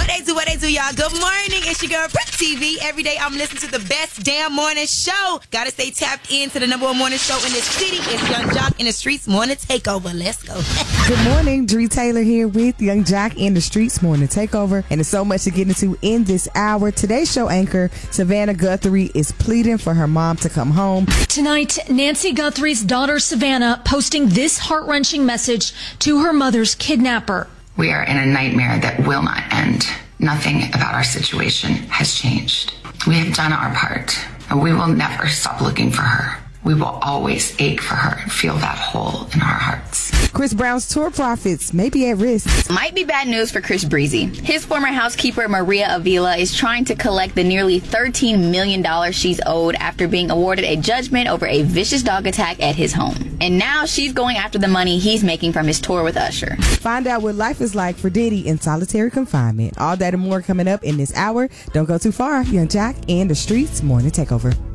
What they do, y'all. Good morning. It's your girl, Pretty TV. Every day I'm listening to the best damn morning show. Gotta stay tapped into the number one morning show in the city. It's Young Jock in the Streets Morning Takeover. Let's go. Good morning. Dree Taylor here with Young Jock in the Streets Morning Takeover. And there's so much to get into in this hour. Today's show anchor, Savannah Guthrie, is pleading for her mom to come home. Tonight, Nancy Guthrie's daughter, Savannah, posting this heart-wrenching message to her mother's kidnapper. We are in a nightmare that will not end. Nothing about our situation has changed. We have done our part, and we will never stop looking for her. We will always ache for her and feel that hole in our hearts. Chris Brown's tour profits may be at risk. Might be bad news for Chris Breezy. His former housekeeper, Maria Avila, is trying to collect the nearly $13 million she's owed after being awarded a judgment over a vicious dog attack at his home. And now she's going after the money he's making from his tour with Usher. Find out what life is like for Diddy in solitary confinement. All that and more coming up in this hour. Don't go too far. Young Jock and the Streets Morning Takeover.